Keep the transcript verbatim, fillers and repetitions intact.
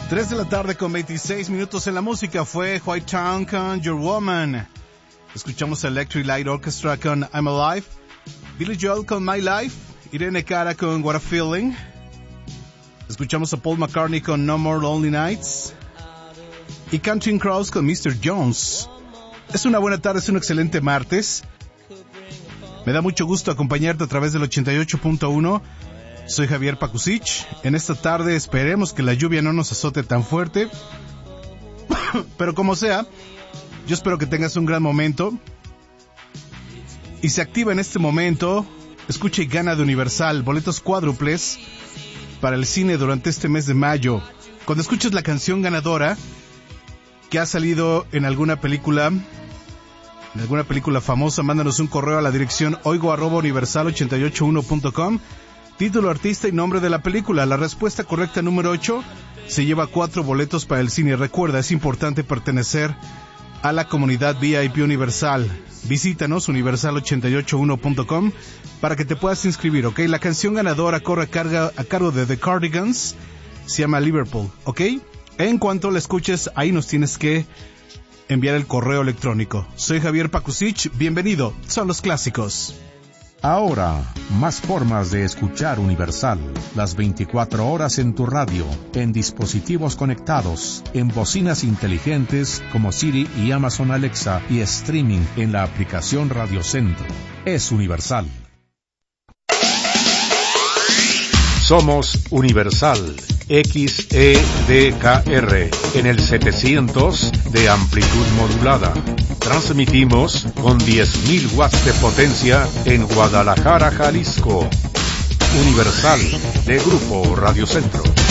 tres de la tarde con veintiséis minutos en la música fue White Town con Your Woman. Escuchamos Electric Light Orchestra con I'm Alive, Billy Joel con My Life, Irene Cara con What a Feeling. Escuchamos a Paul McCartney con No More Lonely Nights y Counting Crows con mister Jones. Es una buena tarde, es un excelente martes. Me da mucho gusto acompañarte a través del ochenta y ocho punto uno. Soy Javier Pakusich. En esta tarde esperemos que la lluvia no nos azote tan fuerte. Pero como sea, yo espero que tengas un gran momento. Y se activa en este momento, escucha y gana de Universal, boletos cuádruples para el cine durante este mes de mayo. Cuando escuches la canción ganadora que ha salido en alguna película, en alguna película famosa, mándanos un correo a la dirección oigo arroba universal ochenta y ocho uno punto com. Título, artista y nombre de la película. La respuesta correcta número ocho se lleva cuatro boletos para el cine. Recuerda, es importante pertenecer a la comunidad V I P Universal. Visítanos, universal ochenta y ocho uno punto com, para que te puedas inscribir, ¿ok? La canción ganadora corre a, carga, a cargo de The Cardigans. Se llama Liverpool, ¿ok? En cuanto la escuches, ahí nos tienes que enviar el correo electrónico. Soy Javier Pakusich. Bienvenido. Son los clásicos. Ahora, más formas de escuchar Universal, las veinticuatro horas en tu radio, en dispositivos conectados, en bocinas inteligentes como Siri y Amazon Alexa y streaming en la aplicación Radio Centro. Es Universal. Somos Universal, X E D K R, en el setecientos de amplitud modulada. Transmitimos con diez mil watts de potencia en Guadalajara, Jalisco. Universal, de Grupo Radio Centro.